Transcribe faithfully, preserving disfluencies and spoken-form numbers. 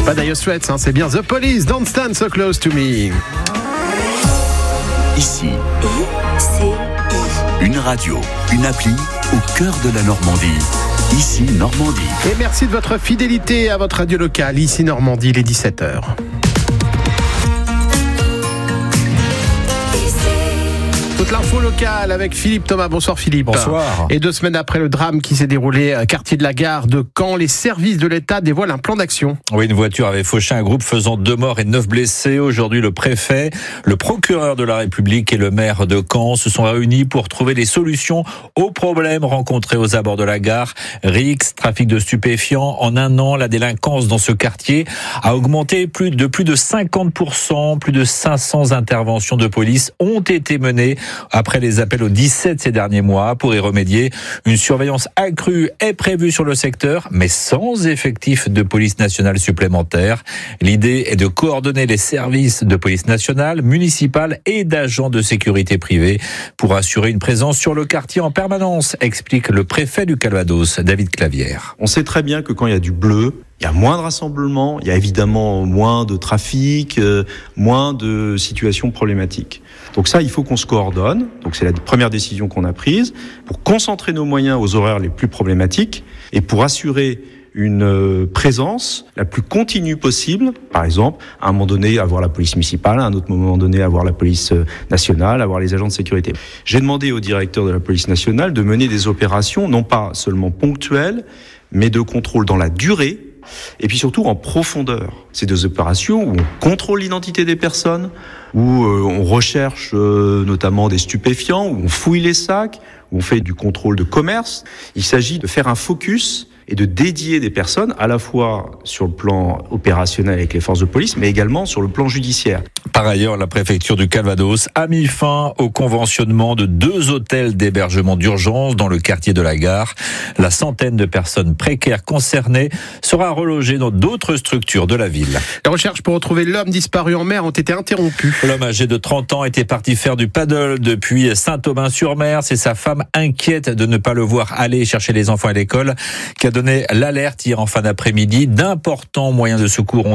C'est pas Dire Straits, hein, c'est bien The Police, Don't Stand So Close To Me. Ici, une radio, une appli au cœur de la Normandie. Ici, Normandie. Et merci de votre fidélité à votre radio locale. Ici, Normandie, les dix-sept heures. Toute l'info locale avec Philippe Thomas. Bonsoir Philippe. Bonsoir. Et deux semaines après le drame qui s'est déroulé à quartier de la Gare de Caen, les services de l'État dévoilent un plan d'action. Oui, une voiture avait fauché un groupe faisant deux morts et neuf blessés. Aujourd'hui, le préfet, le procureur de la République et le maire de Caen se sont réunis pour trouver des solutions aux problèmes rencontrés aux abords de la gare. Rix, trafic de stupéfiants. En un an, la délinquance dans ce quartier a augmenté plus de plus de cinquante pour cent. Plus de cinq cents interventions de police ont été menées après les appels au dix-sept ces derniers mois. Pour y remédier, une surveillance accrue est prévue sur le secteur, mais sans effectifs de police nationale supplémentaires. L'idée est de coordonner les services de police nationale, municipale et d'agents de sécurité privée pour assurer une présence sur le quartier en permanence, explique le préfet du Calvados, David Clavière. On sait très bien que quand il y a du bleu, il y a moins de rassemblements, il y a évidemment moins de trafic, euh, moins de situations problématiques. Donc ça, il faut qu'on se coordonne. Donc c'est la première décision qu'on a prise pour concentrer nos moyens aux horaires les plus problématiques et pour assurer une présence la plus continue possible. Par exemple, à un moment donné, avoir la police municipale, à un autre moment donné, avoir la police nationale, avoir les agents de sécurité. J'ai demandé au directeur de la police nationale de mener des opérations, non pas seulement ponctuelles, mais de contrôle dans la durée, et puis surtout en profondeur. C'est des opérations où on contrôle l'identité des personnes, où euh, on recherche euh, notamment des stupéfiants, où on fouille les sacs, où on fait du contrôle de commerce. Il s'agit de faire un focus et de dédier des personnes à la fois sur le plan opérationnel avec les forces de police, mais également sur le plan judiciaire. Par ailleurs, la préfecture du Calvados a mis fin au conventionnement de deux hôtels d'hébergement d'urgence dans le quartier de la Gare. La centaine de personnes précaires concernées sera relogée dans d'autres structures de la ville. Les recherches pour retrouver l'homme disparu en mer ont été interrompues. L'homme âgé de trente ans était parti faire du paddle depuis Saint-Aubin-sur-Mer. C'est sa femme, inquiète de ne pas le voir aller chercher les enfants à l'école, qui a donné l'alerte hier en fin d'après-midi. D'importants moyens de secours ont